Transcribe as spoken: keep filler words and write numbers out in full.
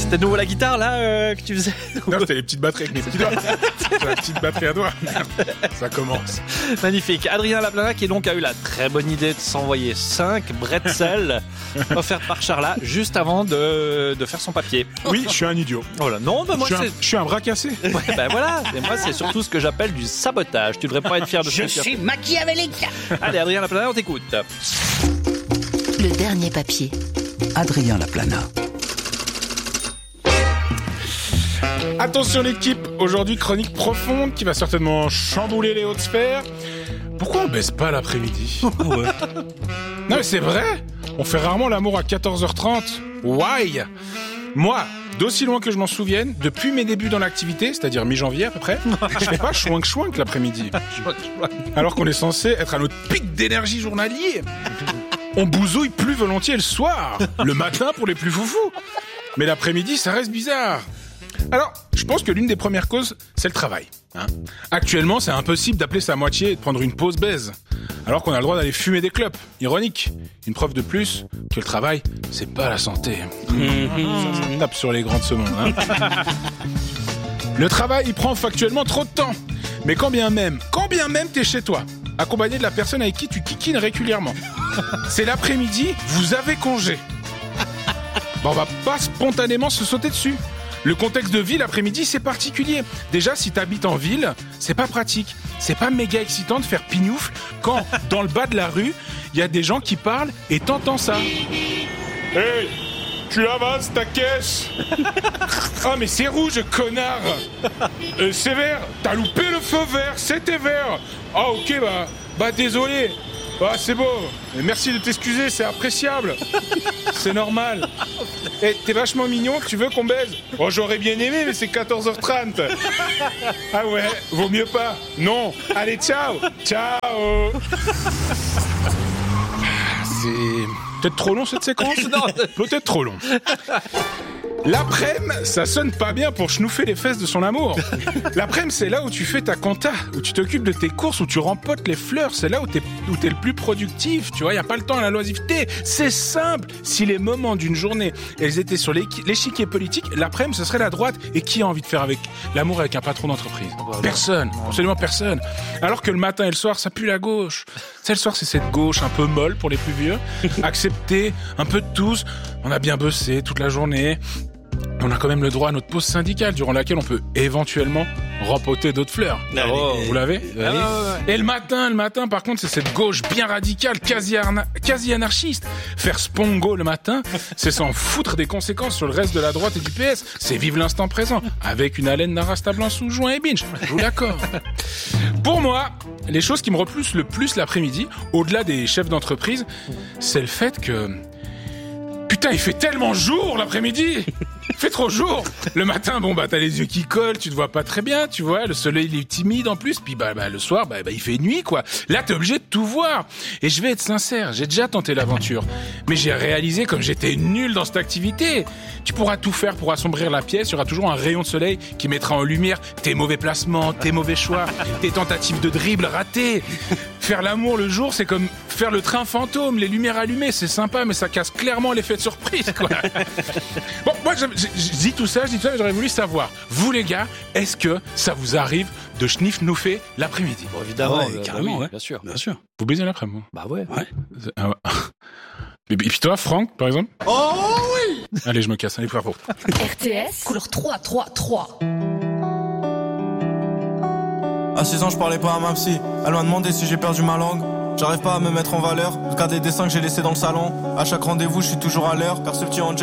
C'était de nouveau la guitare là euh, que tu faisais? Non, c'était les petites batteries avec mes petits doigts. C'est la petite batterie à doigts. Merde. Ça commence. Magnifique. Adrien Laplana qui donc a eu la très bonne idée de s'envoyer cinq bretzels offertes par Charla juste avant de, de faire son papier. Oui, je suis un idiot. Voilà. Non, bah moi je, suis c'est... un, je suis un bras cassé. Ouais, ben voilà. Et moi c'est surtout ce que j'appelle du sabotage. Tu devrais pas être fier de ce que Je tu as suis fait. machiavélique. Allez Adrien Laplana, on t'écoute. Le dernier papier. Adrien Laplana. Attention l'équipe, aujourd'hui chronique profonde qui va certainement chambouler les hautes sphères. Pourquoi on baisse pas l'après-midi? Ouais. Non mais c'est vrai, on fait rarement l'amour à quatorze heures trente. Why? Moi, d'aussi loin que je m'en souvienne, depuis mes débuts dans l'activité, c'est-à-dire mi-janvier à peu près, je fais pas chouinc-chouinc l'après-midi. Alors qu'on est censé être à notre pic d'énergie journalier. On bousouille plus volontiers le soir, le matin pour les plus foufous. Mais l'après-midi, ça reste bizarre. Alors, je pense que l'une des premières causes, c'est le travail. Hein. Actuellement, c'est impossible d'appeler sa moitié et de prendre une pause baise, alors qu'on a le droit d'aller fumer des clopes. Ironique. Une preuve de plus que le travail, c'est pas la santé. Ça, ça tape sur les grands de ce monde. Hein. Le travail, il prend factuellement trop de temps. Mais quand bien même, quand bien même t'es chez toi, accompagné de la personne avec qui tu kikines régulièrement, c'est l'après-midi, vous avez congé. Bon, on va pas spontanément se sauter dessus. Le contexte de vie l'après-midi, c'est particulier. Déjà, si t'habites en ville, c'est pas pratique. C'est pas méga excitant de faire pignoufle quand, dans le bas de la rue, il y a des gens qui parlent et t'entends ça. Hey, tu avances ta caisse. Ah, mais c'est rouge, connard. euh, C'est vert. T'as loupé le feu vert, c'était vert. Ah, ok, bah, bah désolé. Ah, c'est beau. Mais merci de t'excuser, c'est appréciable. C'est normal. Eh, hey, t'es vachement mignon, tu veux qu'on baise? Oh, j'aurais bien aimé, mais c'est quatorze heures trente. Ah ouais, vaut mieux pas. Non. Allez, ciao. Ciao. C'est peut-être trop long cette séquence? Non. Peut-être trop long. L'après-midi, ça sonne pas bien pour chenouffer les fesses de son amour. L'après-midi, c'est là où tu fais ta compta, où tu t'occupes de tes courses, où tu rempotes les fleurs. C'est là où t'es, où t'es le plus productif. Tu vois, y a pas le temps à la loisiveté. C'est simple. Si les moments d'une journée, elles étaient sur l'échiquier politique, l'après-midi, ce serait la droite. Et qui a envie de faire avec l'amour avec un patron d'entreprise? Personne. Absolument personne. Alors que le matin et le soir, ça pue la gauche. C'est le soir, c'est cette gauche un peu molle pour les plus vieux. Accepter un peu de tous. On a bien bossé toute la journée. On a quand même le droit à notre pause syndicale durant laquelle on peut éventuellement rempoter d'autres fleurs. Oh. Vous l'avez? Ah, ouais, ouais. Et le matin, le matin, par contre, c'est cette gauche bien radicale, quasi, arna- quasi anarchiste. Faire spongo le matin, c'est s'en foutre des conséquences sur le reste de la droite et du P S. C'est vivre l'instant présent, avec une haleine d'un rasta blanc sous joint et binge. Je vous l'accorde. Pour moi, les choses qui me repoussent le plus l'après-midi, au-delà des chefs d'entreprise, c'est le fait que... Putain, il fait tellement jour l'après-midi. Il fait trop jour. Le matin, bon bah t'as les yeux qui collent, tu te vois pas très bien, tu vois. Le soleil il est timide en plus, puis bah, bah le soir, bah, bah il fait nuit quoi. Là t'es obligé de tout voir. Et je vais être sincère, j'ai déjà tenté l'aventure, mais j'ai réalisé comme j'étais nul dans cette activité. Tu pourras tout faire pour assombrir la pièce, il y aura toujours un rayon de soleil qui mettra en lumière tes mauvais placements, tes mauvais choix, tes tentatives de dribble ratées. Faire l'amour le jour, c'est comme faire le train fantôme, les lumières allumées, c'est sympa, mais ça casse clairement l'effet de surprise, quoi. Bon, moi, je, je, je dis tout ça, je dis tout ça, mais j'aurais voulu savoir, vous les gars, est-ce que ça vous arrive de schniff-nouffer l'après-midi? Bon, évidemment, Ouais, euh, carrément, bah oui, ouais. bien sûr. Bien sûr. Vous baisez l'après-midi? Bah ouais. Ouais. Ah ouais. Et puis toi, Franck, par exemple? Oh oui! Allez, je me casse, allez, frérot. R T S, couleur trois trois trois. À six ans, je parlais pas à ma psy. Elle m'a demandé si j'ai perdu ma langue. J'arrive pas à me mettre en valeur. Regarde les dessins que j'ai laissés dans le salon. À chaque rendez-vous, je suis toujours à l'heure. Perce le petit en jet.